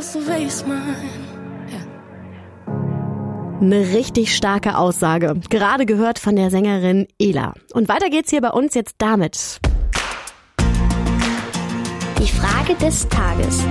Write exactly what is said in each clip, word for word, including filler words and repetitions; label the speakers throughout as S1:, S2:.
S1: just waste mine.
S2: Eine richtig starke Aussage. Gerade gehört von der Sängerin Ela. Und weiter geht's hier bei uns jetzt damit.
S3: Die Frage des Tages.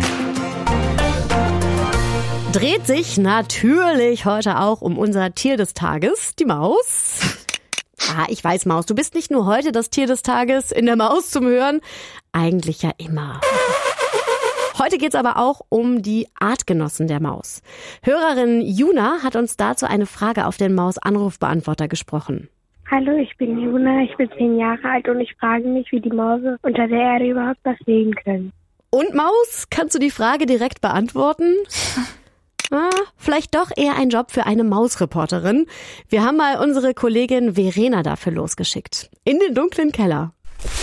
S2: Dreht sich natürlich heute auch um unser Tier des Tages, die Maus. Ah, ich weiß, Maus, du bist nicht nur heute das Tier des Tages in der Maus zum Hören, eigentlich ja immer. Heute geht's aber auch um die Artgenossen der Maus. Hörerin Juna hat uns dazu eine Frage auf den Maus-Anrufbeantworter gesprochen.
S4: Hallo, ich bin Juna, ich bin zehn Jahre alt und ich frage mich, wie die Mäuse unter der Erde überhaupt was sehen können.
S2: Und Maus, kannst du die Frage direkt beantworten? Ah, vielleicht doch eher ein Job für eine Mausreporterin. Wir haben mal unsere Kollegin Verena dafür losgeschickt. In den dunklen Keller.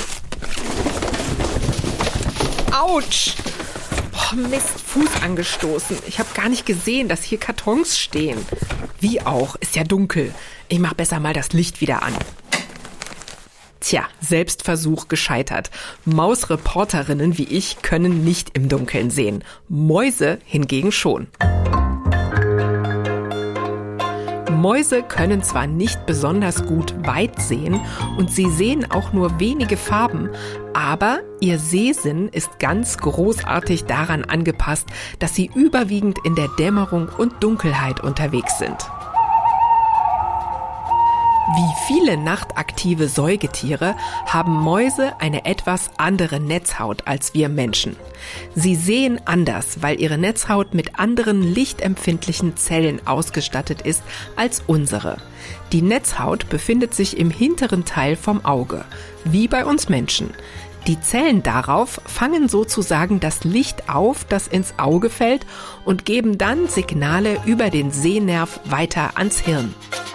S5: Autsch! Oh, Mist, Fuß angestoßen. Ich habe gar nicht gesehen, dass hier Kartons stehen. Wie auch, ist ja dunkel. Ich mach besser mal das Licht wieder an. Tja, Selbstversuch gescheitert. Mausreporterinnen wie ich können nicht im Dunkeln sehen. Mäuse hingegen schon. Mäuse können zwar nicht besonders gut weit sehen und sie sehen auch nur wenige Farben, aber ihr Sehsinn ist ganz großartig daran angepasst, dass sie überwiegend in der Dämmerung und Dunkelheit unterwegs sind. Wie viele nachtaktive Säugetiere haben Mäuse eine etwas andere Netzhaut als wir Menschen. Sie sehen anders, weil ihre Netzhaut mit anderen lichtempfindlichen Zellen ausgestattet ist als unsere. Die Netzhaut befindet sich im hinteren Teil vom Auge, wie bei uns Menschen. Die Zellen darauf fangen sozusagen das Licht auf, das ins Auge fällt, und geben dann Signale über den Sehnerv weiter ans Hirn.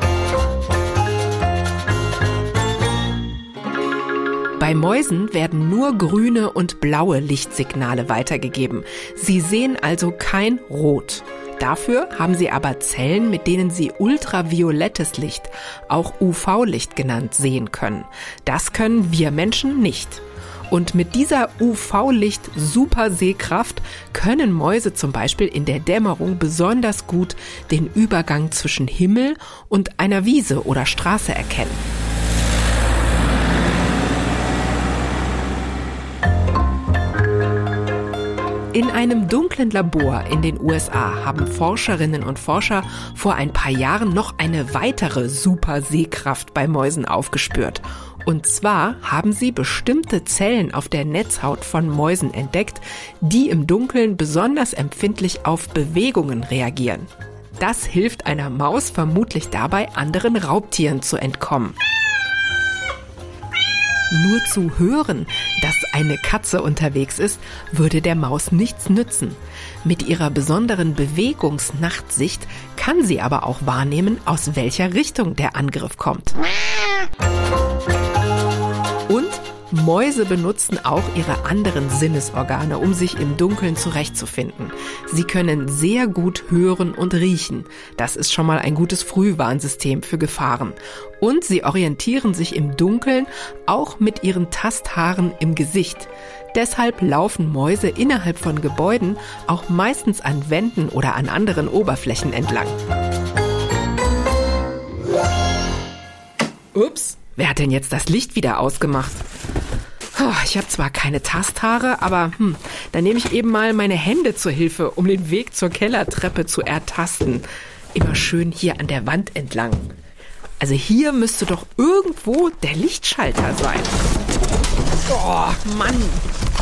S5: Bei Mäusen werden nur grüne und blaue Lichtsignale weitergegeben. Sie sehen also kein Rot. Dafür haben sie aber Zellen, mit denen sie ultraviolettes Licht, auch U V-Licht genannt, sehen können. Das können wir Menschen nicht. Und mit dieser U V-Licht-Supersehkraft können Mäuse zum Beispiel in der Dämmerung besonders gut den Übergang zwischen Himmel und einer Wiese oder Straße erkennen. In einem dunklen Labor in den U S A haben Forscherinnen und Forscher vor ein paar Jahren noch eine weitere Supersehkraft bei Mäusen aufgespürt. Und zwar haben sie bestimmte Zellen auf der Netzhaut von Mäusen entdeckt, die im Dunkeln besonders empfindlich auf Bewegungen reagieren. Das hilft einer Maus vermutlich dabei, anderen Raubtieren zu entkommen. Nur zu hören, dass eine Katze unterwegs ist, würde der Maus nichts nützen. Mit ihrer besonderen Bewegungsnachtsicht kann sie aber auch wahrnehmen, aus welcher Richtung der Angriff kommt. Und Mäuse benutzen auch ihre anderen Sinnesorgane, um sich im Dunkeln zurechtzufinden. Sie können sehr gut hören und riechen. Das ist schon mal ein gutes Frühwarnsystem für Gefahren. Und sie orientieren sich im Dunkeln auch mit ihren Tasthaaren im Gesicht. Deshalb laufen Mäuse innerhalb von Gebäuden auch meistens an Wänden oder an anderen Oberflächen entlang. Ups, wer hat denn jetzt das Licht wieder ausgemacht? Ich habe zwar keine Tasthaare, aber hm, dann nehme ich eben mal meine Hände zur Hilfe, um den Weg zur Kellertreppe zu ertasten. Immer schön hier an der Wand entlang. Also hier müsste doch irgendwo der Lichtschalter sein. Oh, Mann.